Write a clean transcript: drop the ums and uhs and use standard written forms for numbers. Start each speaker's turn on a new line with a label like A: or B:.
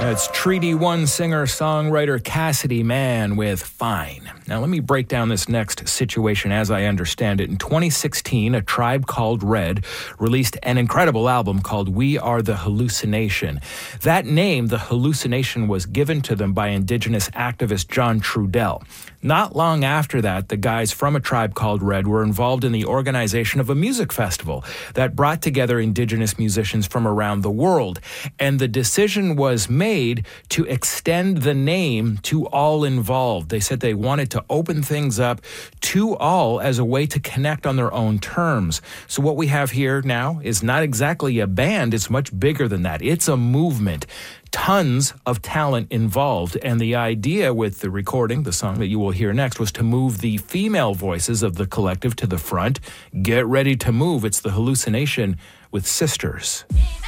A: That's Treaty One singer-songwriter Cassidy Mann with Fine. Now, let me break down this next situation as I understand it. In 2016, A Tribe Called Red released an incredible album called We Are the Hallucination. That name, The Hallucination, was given to them by Indigenous activist John Trudell. Not long after that, the guys from A Tribe Called Red were involved in the organization of a music festival that brought together Indigenous musicians from around the world. And the decision was made to extend the name to all involved. They said they wanted to open things up to all as a way to connect on their own terms. So what we have here now is not exactly a band. It's much bigger than that. It's a movement. Tons of talent involved, and the idea with the recording, the song that you will hear next, was to move the female voices of the collective to the front. Get ready to move. It's The Hallucination with Sisters.